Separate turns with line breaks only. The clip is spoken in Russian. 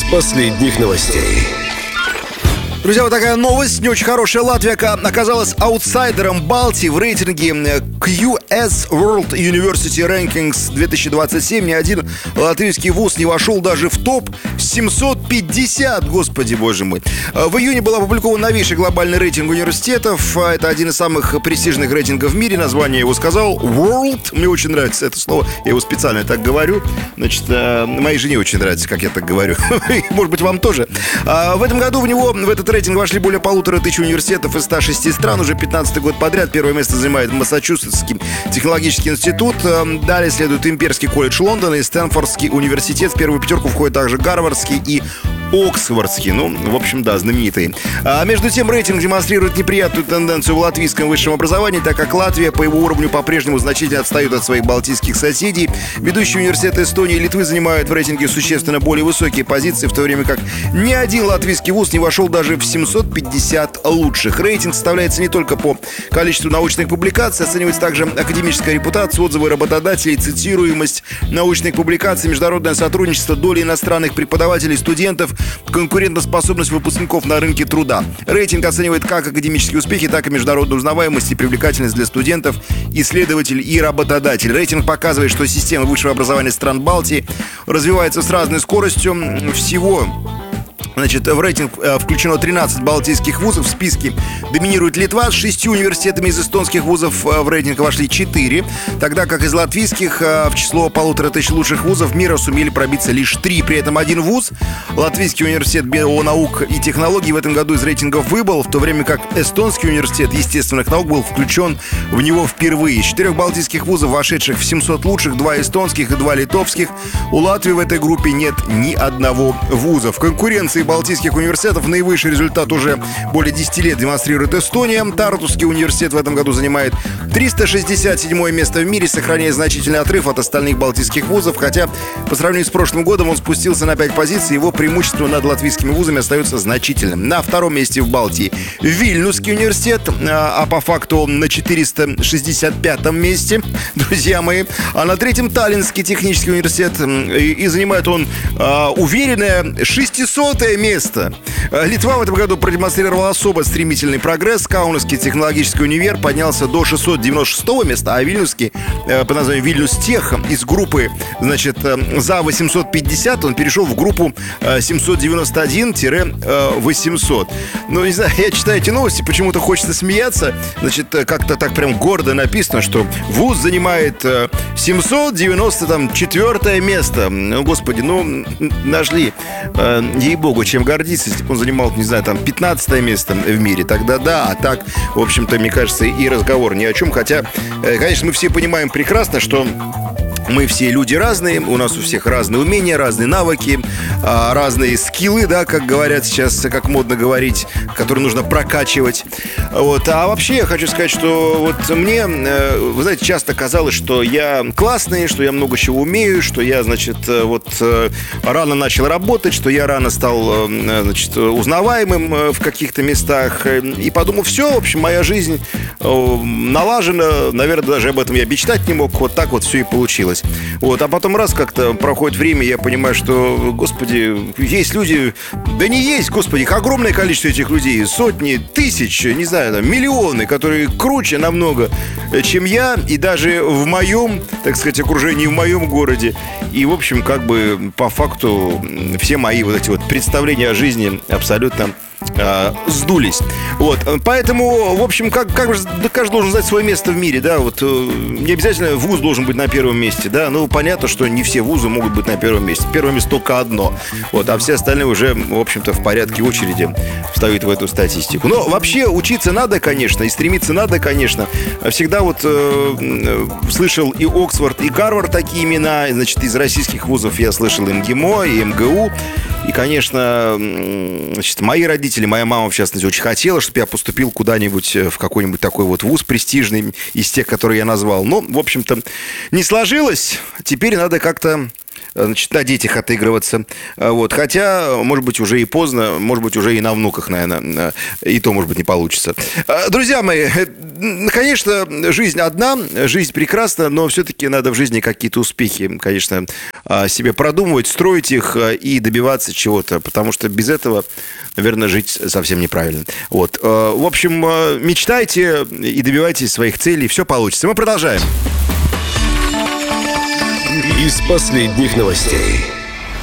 последних новостей.
Друзья, вот такая новость, не очень хорошая. Латвия оказалась аутсайдером Балтии в рейтинге QS World University Rankings 2027. Ни один латвийский вуз не вошел даже в топ 750, господи боже мой. В июне был опубликован новейший глобальный рейтинг университетов. Это один из самых престижных рейтингов в мире. Название его сказал World. Мне очень нравится это слово. Я его специально так говорю. Значит, моей жене очень нравится, как я так говорю. Может быть, вам тоже. В этом году в этот рейтинг вошли более 1500 университетов из 106 стран. Уже 15-й год подряд первое место занимает Массачусетский технологический институт. Далее следует Имперский колледж Лондона и Стэнфордский университет. В первую пятерку входят также Гарвардский и Оксфордский. Ну, в общем, да, знаменитые. Между тем, рейтинг демонстрирует неприятную тенденцию в латвийском высшем образовании, так как Латвия по его уровню по-прежнему значительно отстает от своих балтийских соседей. Ведущие университеты Эстонии и Литвы занимают в рейтинге существенно более высокие позиции, в то время как ни один латвийский вуз не вошел даже в 750 лучших. Рейтинг составляется не только по количеству научных публикаций, оценивается также академическая репутация, отзывы работодателей, цитируемость научных публикаций, международное сотрудничество, доля иностранных преподавателей, студентов, конкурентоспособность выпускников на рынке труда. Рейтинг оценивает как академические успехи, так и международную узнаваемость и привлекательность для студентов, исследователей и работодателей. Рейтинг показывает, что система высшего образования стран Балтии развивается с разной скоростью. Всего в рейтинг включено 13 балтийских вузов. В списке доминирует Литва с 6 университетами. Из эстонских вузов в рейтинг вошли 4, тогда как из латвийских в число 1500 лучших вузов мира сумели пробиться лишь 3. При этом один вуз, Латвийский университет бионаук и технологий, в этом году из рейтингов выбыл, в то время как Эстонский университет естественных наук был включен в него впервые. Из 4 балтийских вузов, вошедших в 700 лучших, 2 эстонских и 2 литовских, у Латвии в этой группе нет ни одного вуза. В конкуренции балтийских университетов наивысший результат уже более 10 лет демонстрирует Эстония. Тартусский университет в этом году занимает 367 место в мире, сохраняя значительный отрыв от остальных балтийских вузов, хотя по сравнению с прошлым годом он спустился на 5 позиций, его преимущество над латвийскими вузами остается значительным. На втором месте в Балтии Вильнюсский университет, а по факту он на 465 месте, друзья мои. А на третьем Таллинский технический университет, и занимает он уверенное 600-е место. Литва в этом году продемонстрировала особо стремительный прогресс. Каунасский технологический универ поднялся до 696 места, а Вильнюсский под названием Вильнюстех из группы, за 850 он перешел в группу 791-800. Ну, не знаю, я читаю эти новости, почему-то хочется смеяться. Как-то так прям гордо написано, что вуз занимает 794 место. Господи, нашли, ей-богу, чем гордиться, если бы он занимал, 15 место в мире, тогда да, а так, в общем-то, мне кажется, и разговор ни о чем, хотя, конечно, мы все понимаем прекрасно, что мы все люди разные, у нас у всех разные умения, разные навыки, разные скиллы, да, как говорят сейчас, как модно говорить, которые нужно прокачивать. А вообще я хочу сказать, что мне, вы знаете, часто казалось, что я классный, что я много чего умею, что я, рано начал работать, что я рано стал, узнаваемым в каких-то местах. И подумал, все, в общем, моя жизнь налажена, наверное, даже об этом я мечтать не мог, вот так вот все и получилось. А потом раз как-то проходит время, я понимаю, что, господи, есть люди, да не есть, господи, их огромное количество этих людей, сотни, тысяч, не знаю, миллионы, которые круче намного, чем я, и даже в моем, так сказать, окружении, в моем городе. И, в общем, по факту все мои представления о жизни абсолютно сдулись. Поэтому, в общем, каждый должен знать свое место в мире, да, не обязательно вуз должен быть на первом месте, да, понятно, что не все вузы могут быть на первом месте. Первое место только одно, а все остальные уже, в общем-то, в порядке очереди встают в эту статистику. Но вообще учиться надо, конечно, и стремиться надо, конечно. Всегда слышал и Оксфорд, и Гарвард такие имена, из российских вузов я слышал и МГИМО, и МГУ. И, конечно, мои родители, моя мама, в частности, очень хотела, чтобы я поступил куда-нибудь в какой-нибудь такой вуз престижный из тех, которые я назвал. Но, в общем-то, не сложилось. Теперь надо как-то значит, на детях отыгрываться. Вот. Хотя, может быть, уже и поздно, может быть, уже и на внуках, наверное, и то, может быть, не получится. Друзья мои, конечно, жизнь одна, жизнь прекрасна, но все-таки надо в жизни какие-то успехи, конечно, себе продумывать, строить их и добиваться чего-то, потому что без этого, наверное, жить совсем неправильно. Вот. В общем, мечтайте и добивайтесь своих целей, все получится. Мы продолжаем.
Из последних новостей.